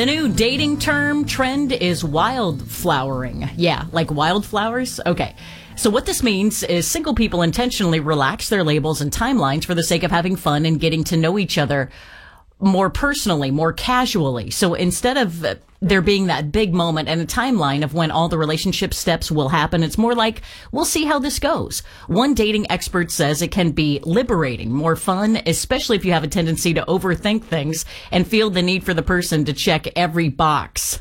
The new dating term trend is wildflowering. Yeah, like wildflowers? Okay. So what this means is single people intentionally relax their labels and timelines for the sake of having fun and getting to know each other more personally, more casually. So instead of there being that big moment and a timeline of when all the relationship steps will happen, it's more like, we'll see how this goes. One dating expert says it can be liberating, more fun, especially if you have a tendency to overthink things and feel the need for the person to check every box.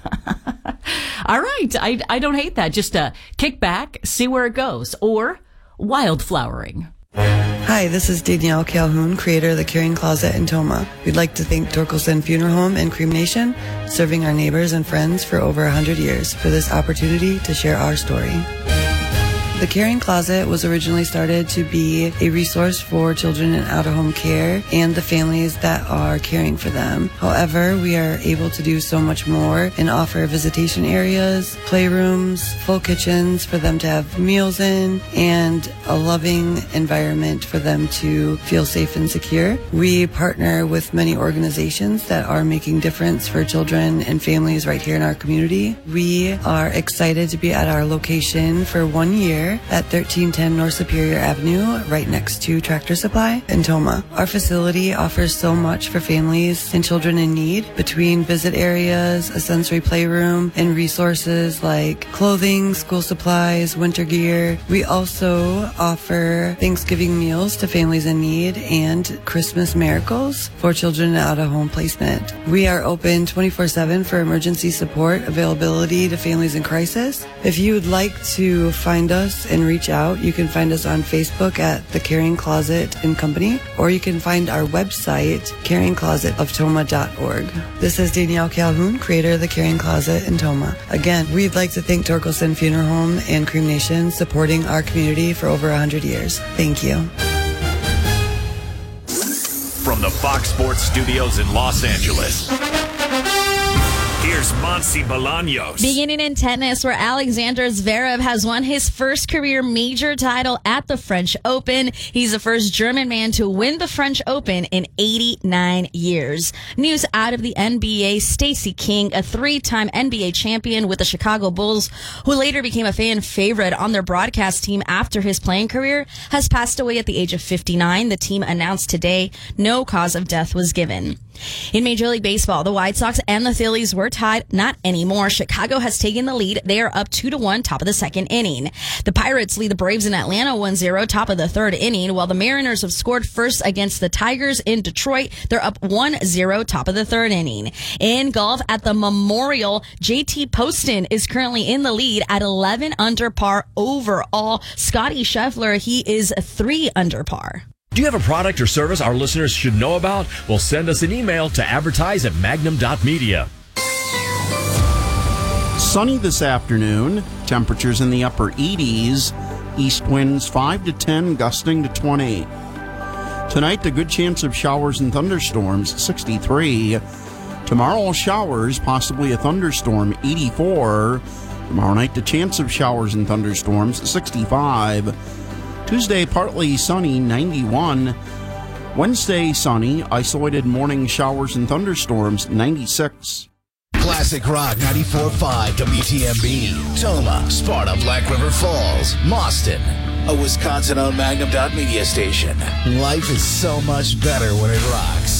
All right. I don't hate that. Just kick back, see where it goes. Or wildflowering. Hi, this is Danielle Calhoun, creator of the Caring Closet in Toma. We'd like to thank Torkelson Funeral Home and Cremation, serving our neighbors and friends for over 100 years, for this opportunity to share our story. The Caring Closet was originally started to be a resource for children in out-of-home care and the families that are caring for them. However, we are able to do so much more and offer visitation areas, playrooms, full kitchens for them to have meals in, and a loving environment for them to feel safe and secure. We partner with many organizations that are making difference for children and families right here in our community. We are excited to be at our location for 1 year at 1310 North Superior Avenue, right next to Tractor Supply in Toma. Our facility offers so much for families and children in need, between visit areas, a sensory playroom, and resources like clothing, school supplies, winter gear. We also offer Thanksgiving meals to families in need and Christmas miracles for children out of home placement. We are open 24/7 for emergency support availability to families in crisis. If you would like to find us and reach out, you can find us on Facebook at The Caring Closet and Company, or you can find our website, caringclosetoftoma.org. This is Danielle Calhoun, creator of The Caring Closet in Toma. Again, we'd like to thank Torkelson Funeral Home and Cremation, supporting our community for over 100 years. Thank you. From the Fox Sports Studios in Los Angeles, here's Monsi Bolaños. Beginning in tennis, where Alexander Zverev has won his first career major title at the French Open. He's the first German man to win the French Open in 89 years. News out of the NBA, Stacey King, a three-time NBA champion with the Chicago Bulls, who later became a fan favorite on their broadcast team after his playing career, has passed away at the age of 59. The team announced today no cause of death was given. In Major League Baseball, the White Sox and the Phillies were tied. Not anymore. Chicago has taken the lead. They are up 2-1, top of the second inning. The Pirates lead the Braves in Atlanta 1-0, top of the third inning, while the Mariners have scored first against the Tigers in Detroit. They're up 1-0, top of the third inning. In golf at the Memorial, JT Poston is currently in the lead at 11 under par overall. Scotty Scheffler, he is 3 under par. Do you have a product or service our listeners should know about? Well, send us an email to advertise@magnum.media. Sunny this afternoon. Temperatures in the upper 80s. East winds 5 to 10, gusting to 20. Tonight, a good chance of showers and thunderstorms, 63. Tomorrow, showers, possibly a thunderstorm, 84. Tomorrow night, the chance of showers and thunderstorms, 65. Tuesday, partly sunny, 91. Wednesday, sunny, isolated morning showers and thunderstorms, 96. Classic Rock 94.5 WTMB. Toma, Sparta, Black River Falls, Mauston. A Wisconsin-owned Magnum.media station. Life is so much better when it rocks.